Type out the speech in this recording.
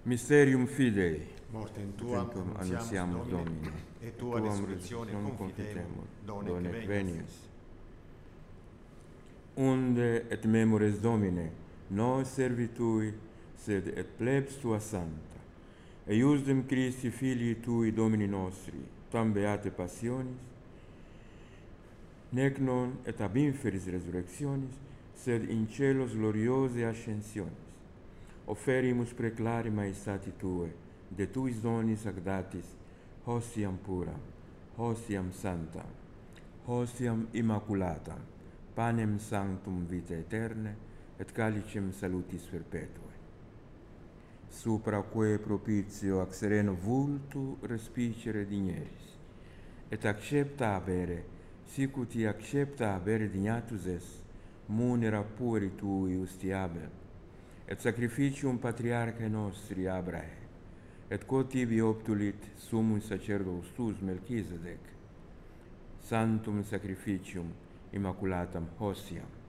Mysterium Fidei. Mortem tuam Annunciamus Domine, et tua resurrectione confitemur, donec venies. Unde et memores Domine, nos servitui, sed et plebs tua santa, eiusdem Christi Filii tui Domini nostri, tam beate passionis, nec non et ab inferis resurrectionis, sed in celos gloriose ascensionis. Offerimus preclare maestati Tue, de Tuis donis ac datis, hostiam puram, hostiam sanctam, hostiam immaculatam, panem sanctum vitae aeterne, et calicem salutis perpetuae. Supra quae propitio ac sereno vultu respicere digneris, et accepta habere, sic ut accepta habere dignatus es, munera pueri Tui ustiabel, et sacrificium patriarchae nostri Abrahe, et quod tibi obtulit summus sacerdos tuus Melchisedec, santum sacrificium immaculatam hostiam,